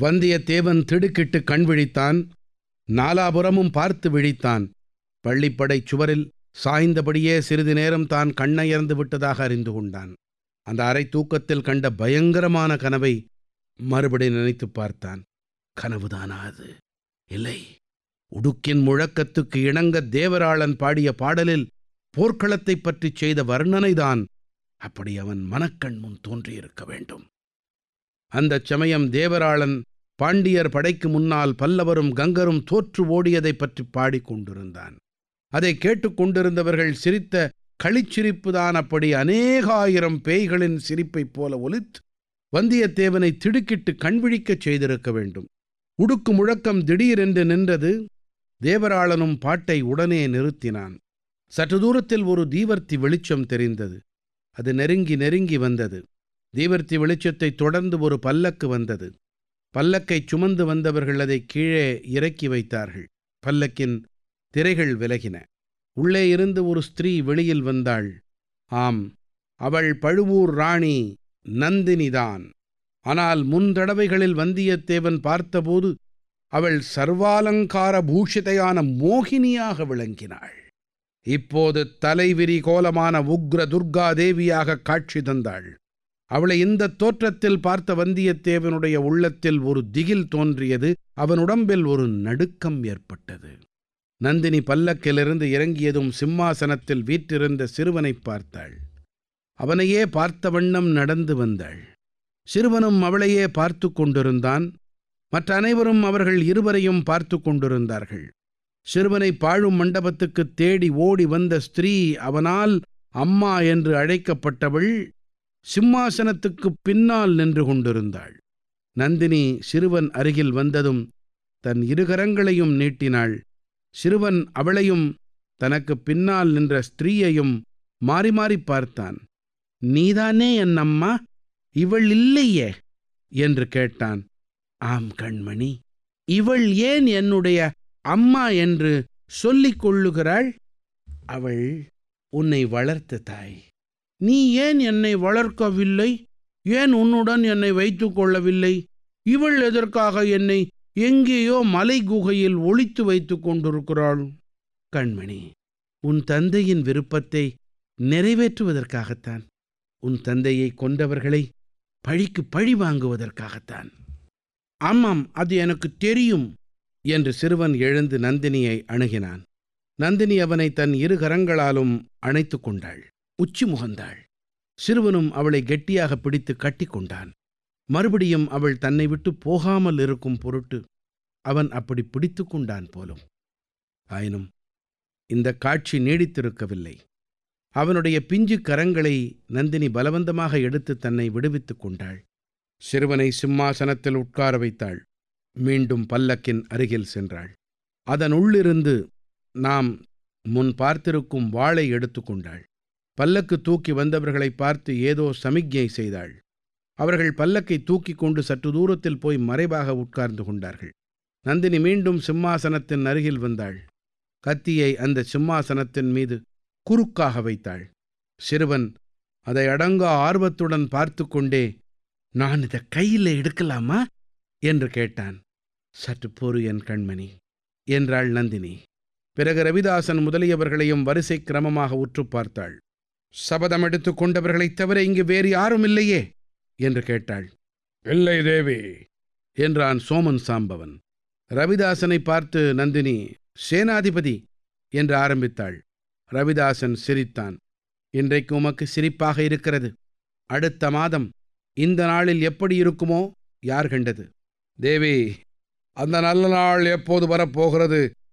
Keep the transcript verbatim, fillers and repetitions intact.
வந்தியத்தேவன் திடுக்கிட்டு கண் விழித்தான். நாலாபுறமும் பார்த்து விழித்தான். பள்ளிப்படைச் சுவரில் சாய்ந்தபடியே சிறிது நேரம் தான் கண்ணயர்ந்து விட்டதாக அறிந்து கொண்டான். அந்த அரை தூக்கத்தில் கண்ட பயங்கரமான கனவை மறுபடி நினைத்துப் பார்த்தான். கனவுதானா அது? இல்லை, உடுக்கின் முழக்கத்துக்கு இணங்க தேவராளன் பாடிய பாடலில் போர்க்களத்தைப் பற்றி செய்த வர்ணனைதான் அப்படி அவன் மனக்கண் முன் தோன்றியிருக்க வேண்டும். அந்தச் சமயம் தேவராளன் பாண்டியர் படைக்கு முன்னால் பல்லவரும் கங்கரும் தோற்று ஓடியதைப் பற்றி பாடிக்கொண்டிருந்தான். அதை கேட்டுக்கொண்டிருந்தவர்கள் சிரித்த களிச்சிரிப்புதான் அப்படி அநேகாயிரம் பேய்களின் சிரிப்பைப் போல ஒலித்து வந்தியத்தேவனை திடுக்கிட்டு கண்விழிக்கச் செய்திருக்க வேண்டும். உடுக்கு முழக்கம் திடீரென்று நின்றது. தேவராளனும் பாட்டை உடனே நிறுத்தினான். சற்று தூரத்தில் ஒரு தீவர்த்தி வெளிச்சம் தெரிந்தது. அது நெருங்கி நெருங்கி வந்தது. தீவர்த்தி வெளிச்சத்தை தொடர்ந்து ஒரு பல்லக்கு வந்தது. பல்லக்கை சுமந்து வந்தவர்கள் அதை கீழே இறக்கி வைத்தார்கள். பல்லக்கின் திரைகள் விலகின. உள்ளே இருந்து ஒரு ஸ்திரீ வெளியில் வந்தாள். ஆம், அவள் பழுவூர் ராணி நந்தினிதான். ஆனால் முன் தடவைகளில் வந்தியத்தேவன் பார்த்தபோது அவள் சர்வாலங்கார பூஷிதையான மோகினியாக விளங்கினாள். இப்போது தலைவிரி கோலமான உக்ர துர்கா தேவியாக காட்சி தந்தாள். அவளை இந்த தோற்றத்தில் பார்த்த வந்தியத்தேவனுடைய உள்ளத்தில் ஒரு திகில் தோன்றியது. அவன் உடம்பில் ஒரு நடுக்கம் ஏற்பட்டது. நந்தினி பல்லக்கிலிருந்து இறங்கியதும் சிம்மாசனத்தில் வீற்றிருந்த சிறுவனை பார்த்தாள். அவனையே பார்த்த வண்ணம் நடந்து வந்தாள். சிறுவனும் அவளையே பார்த்து கொண்டிருந்தான். மற்ற அனைவரும் அவர்கள் இருவரையும் பார்த்து கொண்டிருந்தார்கள். சிறுவனை பாழும் மண்டபத்துக்கு தேடி ஓடி வந்த ஸ்திரீ, அவனால் அம்மா என்று அழைக்கப்பட்டவள், சிம்மாசனத்துக்கு பின்னால் நின்று கொண்டிருந்தாள். நந்தினி சிறுவன் அருகில் வந்ததும் தன் இருகரங்களையும் நீட்டினாள். சிறுவன் அவளையும் தனக்கு பின்னால் நின்ற ஸ்திரீயையும் மாறி மாறி பார்த்தான். நீதானே என் அம்மா? இவள் இல்லையே என்று கேட்டான். ஆம் கண்மணி, இவள் ஏன் என்னுடைய அம்மா என்று சொல்லிக் கொள்ளுகிறாள்? அவள் உன்னை வளர்த்த தாய். நீ ஏன் என்னை வளர்க்கவில்லை? ஏன் உன்னுடன் என்னை வைத்துக் கொள்ளவில்லை? இவள் எதற்காக என்னை எங்கேயோ மலை குகையில் ஒளித்து வைத்துக் கொண்டிருக்கிறாள்? கண்மணி, உன் தந்தையின் விருப்பத்தை நிறைவேற்றுவதற்காகத்தான். உன் தந்தையை கொன்றவர்களை பழிக்கு பழி வாங்குவதற்காகத்தான். ஆமாம், அது எனக்கு தெரியும் என்று சிறுவன் எழுந்து நந்தினியை அணுகினான். நந்தினி அவனை தன் இரு கரங்களாலும் அணைத்து கொண்டாள். உச்சி முகந்தாள். சிறுவனும் அவளை கெட்டியாக பிடித்து கட்டி கொண்டான். மறுபடியும் அவள் தன்னை விட்டு போகாமல் இருக்கும் பொருட்டு அவன் அப்படி பிடித்து கொண்டான் போலும். ஆயினும் இந்த காட்சி நீடித்திருக்கவில்லை. அவனுடைய பிஞ்சு கரங்களை நந்தினி பலவந்தமாக எடுத்து தன்னை விடுவித்துக் கொண்டாள். சிறுவனை சிம்மாசனத்தில் உட்கார வைத்தாள். மீண்டும் பல்லக்கின் அருகில் சென்றாள். அதன் உள்ளிருந்து நாம் முன் பார்த்திருக்கும் வாளை எடுத்துக்கொண்டாள். பல்லக்கு தூக்கி வந்தவர்களை பார்த்து ஏதோ சமிக்ஞை செய்தாள். அவர்கள் பல்லக்கை தூக்கி கொண்டு சற்று தூரத்தில் போய் மறைவாக உட்கார்ந்து கொண்டார்கள். நந்தினி மீண்டும் சிம்மாசனத்தின் அருகில் வந்தாள். கத்தியை அந்த சிம்மாசனத்தின் மீது குறுக்காக வைத்தாள். சிறுவன் அதை அடங்கா ஆர்வத்துடன் பார்த்து கொண்டே, நான் இதை கையில் எடுக்கலாமா என்று கேட்டான். சற்று பொறு என் கண்மணி என்றாள் நந்தினி. பிறகு ரவிதாசன் முதலியவர்களையும் வரிசை கிரமமாக உற்று பார்த்தாள். சபதம் எடுத்துக் கொண்டவர்களைத் தவிர இங்கு வேறு யாரும் இல்லையே என்று கேட்டாள். இல்லை தேவி என்றான் சோமன் சாம்பவன். ரவிதாசனை பார்த்து நந்தினி சேனாதிபதி என்று ஆரம்பித்தாள். ரவிதாசன் சிரித்தான். இன்றைக்கு உமக்கு சிரிப்பாக இருக்கிறது. அடுத்த மாதம் இந்த நாளில் எப்படி இருக்குமோ யார் கண்டது? தேவி, அந்த நல்ல நாள் எப்போது வரப்போகிறது